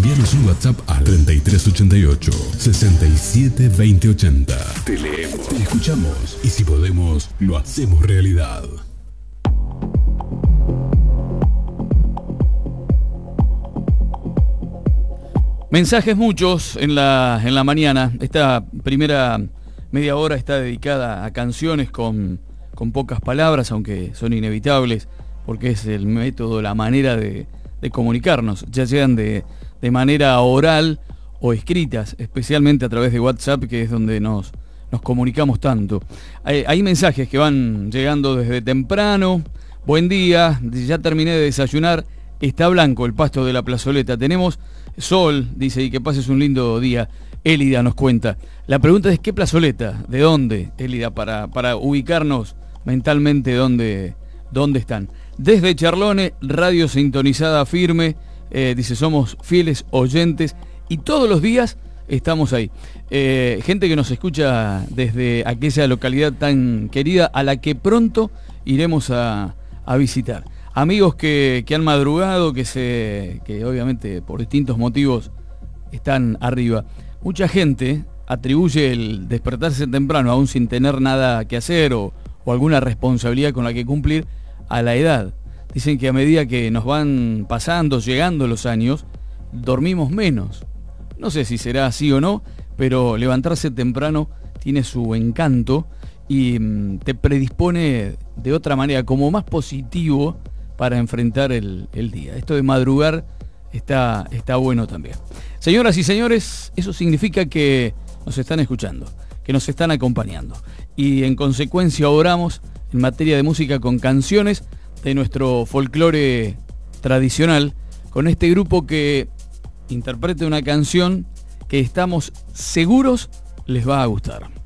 Envíanos un WhatsApp al 3388 67 20 80. Te leemos, te escuchamos y si podemos, lo hacemos realidad. Mensajes muchos en la mañana. Esta primera media hora está dedicada a canciones con pocas palabras, aunque son inevitables, porque es el método, la manera de comunicarnos, ya sean de manera oral o escritas, especialmente a través de WhatsApp, que es donde nos comunicamos tanto. Hay mensajes que van llegando desde temprano. Buen día, ya terminé de desayunar, está blanco el pasto de la plazoleta, tenemos sol, dice, y que pases un lindo día. Élida nos cuenta. La pregunta es, ¿qué plazoleta? ¿De dónde, Élida? Para ubicarnos mentalmente dónde están. Desde Charlone, radio sintonizada firme, dice, somos fieles oyentes y todos los días estamos ahí. Gente que nos escucha desde aquella localidad tan querida a la que pronto iremos a visitar. Amigos que han madrugado, que obviamente por distintos motivos están arriba. Mucha gente atribuye el despertarse temprano, aún sin tener nada que hacer o alguna responsabilidad con la que cumplir, a la edad. Dicen que a medida que nos van pasando, llegando los años, dormimos menos. No sé si será así o no, pero levantarse temprano tiene su encanto y te predispone de otra manera, como más positivo para enfrentar el día. Esto de madrugar está bueno también. Señoras y señores, eso significa que nos están escuchando, que nos están acompañando. Y en consecuencia oramos en materia de música con canciones de nuestro folclore tradicional, con este grupo que interprete una canción que estamos seguros les va a gustar.